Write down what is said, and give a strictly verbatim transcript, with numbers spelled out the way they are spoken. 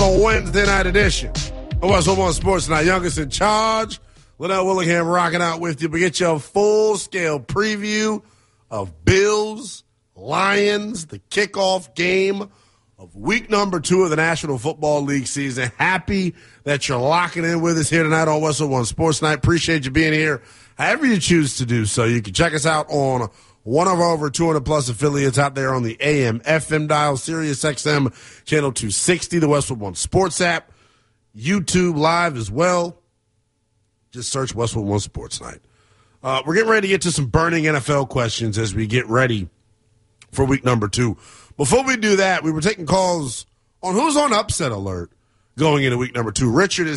on Wednesday night edition of West One Sports Night. Youngest in charge, Liddell Willingham rocking out with you. We get you a full-scale preview of Bills, Lions, the kickoff game of week number two of the National Football League season. Happy that you're locking in with us here tonight on West One Sports Night. Appreciate you being here. However you choose to do so, you can check us out on one of our over two hundred plus affiliates out there on the A M F M dial, Sirius X M channel two sixty, the Westwood One Sports app, YouTube Live as well. Just search Westwood One Sports Night. Uh, we're getting ready to get to some burning N F L questions as we get ready for week number two. Before we do that, we were taking calls on who's on upset alert going into week number two. Richard is